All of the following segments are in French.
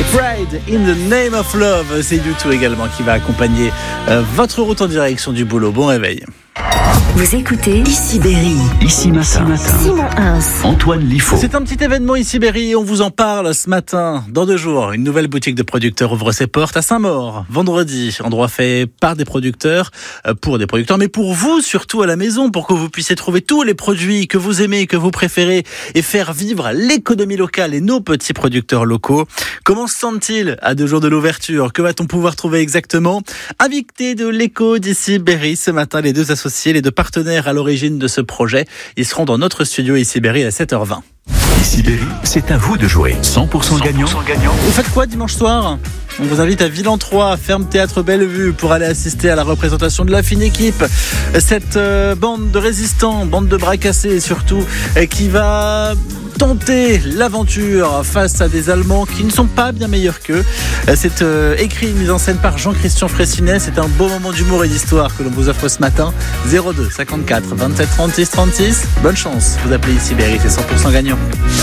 Pride in the name of love, c'est U2 également qui va accompagner votre route en direction du boulot. Bon réveil. Vous écoutez Ici Berry. Ici matin. Simon Hins. Antoine Liffaut. C'est un petit événement ici Berry et on vous en parle ce matin. Dans 2 jours, une nouvelle boutique de producteurs ouvre ses portes à Saint-Maur. Vendredi, endroit fait par des producteurs, pour des producteurs, mais pour vous surtout à la maison, pour que vous puissiez trouver tous les produits que vous aimez, que vous préférez et faire vivre l'économie locale et nos petits producteurs locaux. Comment se sentent-ils à 2 jours de l'ouverture? Que va-t-on pouvoir trouver exactement? Invité de l'écho d'ici Berry ce matin, les 2 associés, les 2 partenaires à l'origine de ce projet. Ils seront dans notre studio ici Berry à 7h20. Ici Berry, c'est à vous de jouer. 100% gagnant. Vous faites quoi dimanche soir? On vous invite à Villan-3, Ferme Théâtre Bellevue, pour aller assister à la représentation de la fine équipe. Cette bande de résistants, bande de bras cassés surtout, qui va tenter l'aventure face à des Allemands qui ne sont pas bien meilleurs qu'eux. C'est écrit et mis en scène par Jean-Christian Fraissinet. C'est un beau moment d'humour et d'histoire que l'on vous offre ce matin. 02 54 27 36 36. Bonne chance, vous appelez ici Berry, c'est 100% gagnant.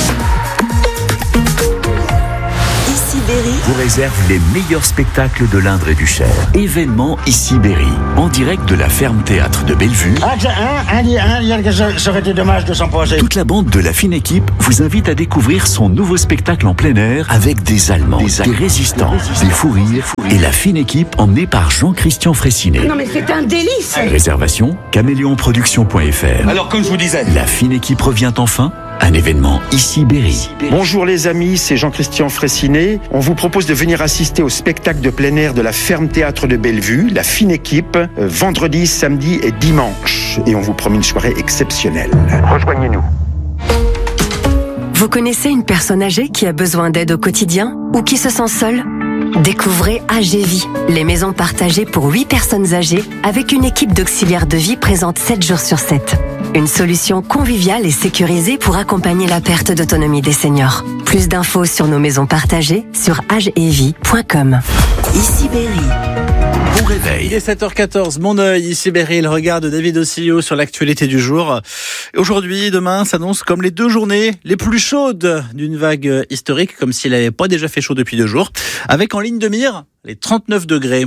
Berry vous réserve les meilleurs spectacles de l'Indre et du Cher. Événement Ici Berry, en direct de la Ferme Théâtre de Bellevue. Ça aurait été dommage de s'en poser. Toute la bande de la fine équipe vous invite à découvrir son nouveau spectacle en plein air avec des Allemands, des résistants, des fous rires et la fine équipe emmenée par Jean-Christian Fraissinet. Non mais c'est un délice. Réservation caméléonproduction.fr. Alors comme je vous disais. La fine équipe revient enfin. Un événement Ici Berry. Bonjour les amis, c'est Jean-Christian Fraissinet. On vous propose de venir assister au spectacle de plein air de la Ferme Théâtre de Bellevue, la fine équipe, vendredi, samedi et dimanche. Et on vous promet une soirée exceptionnelle. Rejoignez-nous. Vous connaissez une personne âgée qui a besoin d'aide au quotidien ou qui se sent seule? Découvrez AGVie, les maisons partagées pour 8 personnes âgées avec une équipe d'auxiliaires de vie présente 7 jours sur 7. Une solution conviviale et sécurisée pour accompagner la perte d'autonomie des seniors. Plus d'infos sur nos maisons partagées sur agevie.com. Ici Berry. Bon réveil. Il est 7h14, mon œil, ici Berry, le regard de David Ossio sur l'actualité du jour. Aujourd'hui, demain, s'annonce comme les 2 journées les plus chaudes d'une vague historique, comme s'il n'avait pas déjà fait chaud depuis 2 jours, avec en ligne de mire les 39 degrés.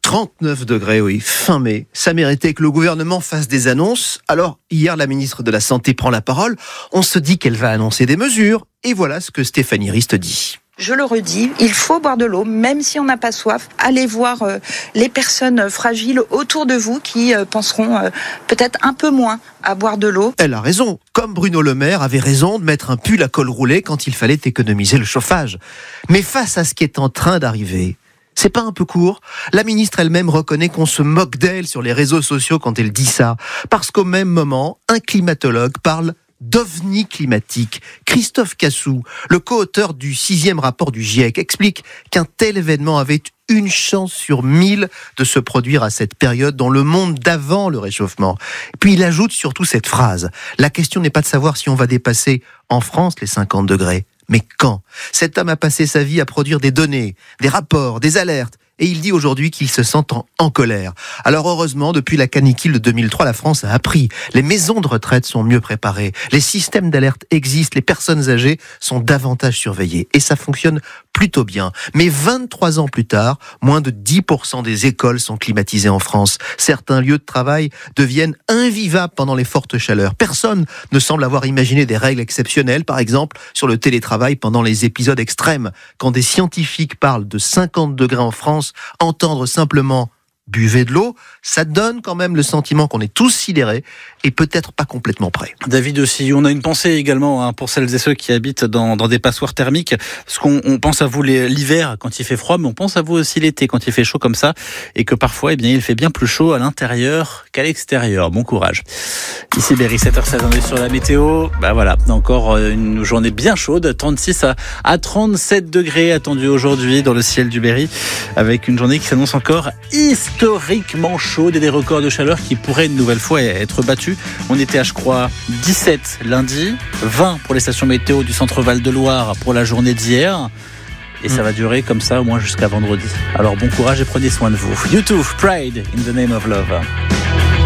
39 degrés, oui, fin mai. Ça méritait que le gouvernement fasse des annonces. Alors, hier, la ministre de la Santé prend la parole. On se dit qu'elle va annoncer des mesures. Et voilà ce que Stéphanie Rist dit. Je le redis, il faut boire de l'eau, même si on n'a pas soif. Allez voir les personnes fragiles autour de vous qui penseront peut-être un peu moins à boire de l'eau. Elle a raison. Comme Bruno Le Maire avait raison de mettre un pull à col roulé quand il fallait économiser le chauffage. Mais face à ce qui est en train d'arriver, c'est pas un peu court? La ministre elle-même reconnaît qu'on se moque d'elle sur les réseaux sociaux quand elle dit ça. Parce qu'au même moment, un climatologue parle d'ovni climatique. Christophe Cassou, le co-auteur du 6e rapport du GIEC, explique qu'un tel événement avait une chance sur 1000 de se produire à cette période dans le monde d'avant le réchauffement. Et puis il ajoute surtout cette phrase. La question n'est pas de savoir si on va dépasser en France les 50 degrés. Mais quand? Cet homme a passé sa vie à produire des données, des rapports, des alertes. Et il dit aujourd'hui qu'il se sent en colère. Alors heureusement, depuis la canicule de 2003, la France a appris. Les maisons de retraite sont mieux préparées. Les systèmes d'alerte existent. Les personnes âgées sont davantage surveillées. Et ça fonctionne plutôt bien. Mais 23 ans plus tard, moins de 10% des écoles sont climatisées en France. Certains lieux de travail deviennent invivables pendant les fortes chaleurs. Personne ne semble avoir imaginé des règles exceptionnelles, par exemple sur le télétravail pendant les épisodes extrêmes. Quand des scientifiques parlent de 50 degrés en France, entendre simplement buvez de l'eau, ça donne quand même le sentiment qu'on est tous sidérés et peut-être pas complètement prêts. David aussi, on a une pensée également pour celles et ceux qui habitent dans des passoires thermiques, parce qu'on pense à vous l'hiver quand il fait froid, mais on pense à vous aussi l'été quand il fait chaud comme ça, et que parfois il fait bien plus chaud à l'intérieur qu'à l'extérieur. Bon courage. Ici Berry, 7h16, on est sur la météo. Voilà, encore une journée bien chaude, 36 à 37 degrés attendus aujourd'hui dans le ciel du Berry, avec une journée qui s'annonce encore historiquement chaude et des records de chaleur qui pourraient une nouvelle fois être battus. On était à, je crois, 17 lundi, 20 pour les stations météo du centre Val-de-Loire pour la journée d'hier. Et ça va durer comme ça au moins jusqu'à vendredi. Alors bon courage et prenez soin de vous. U2, Pride in the name of love.